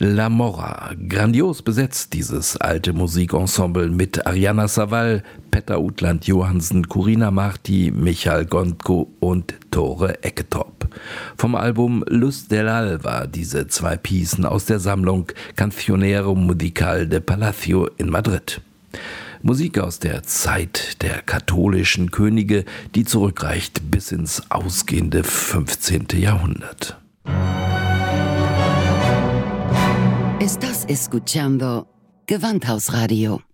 La Morra, grandios besetzt dieses alte Musikensemble mit Ariana Savall, Petter Outland Johansen, Corina Marti, Michael Gondko und Tore Ecketop. Vom Album Luz del Alba diese 2 Piecen aus der Sammlung Cancionero Musical de Palacio in Madrid. Musik aus der Zeit der katholischen Könige, die zurückreicht bis ins ausgehende 15. Jahrhundert. Estás escuchando Gewandhausradio.